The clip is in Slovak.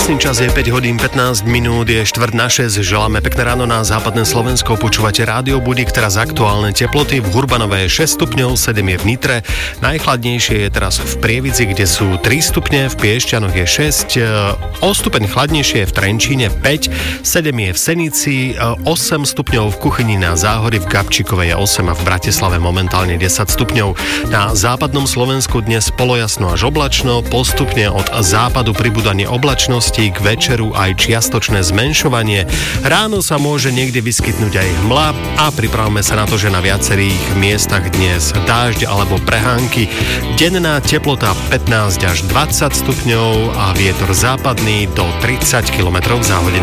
Presný čas je 5 hodín 15 minút, je 5:45. Želáme pekné ráno na západné Slovensko. Počúvate Rádio Budík, teraz aktuálne teploty. V Hurbanove je 6 stupňov, 7 je v Nitre. Najchladnejšie je teraz v Prievidzi, kde sú 3 stupne, v Piešťanoch je 6. O stupeň chladnejšie je v Trenčíne 5, 7 je v Senici, 8 stupňov v Kuchyni na Záhori, v Gabčíkove je 8 a v Bratislave momentálne 10 stupňov. Na západnom Slovensku dnes polojasno až oblačno, postupne od západu pribúdanie oblačnosti, k večeru aj čiastočné zmenšovanie. Ráno sa môže niekde vyskytnúť aj hmla a pripravme sa na to, že na viacerých miestach dnes dážď alebo prehánky. Denná teplota 15 až 20 stupňov a vietor západný do 30 km za hodinu.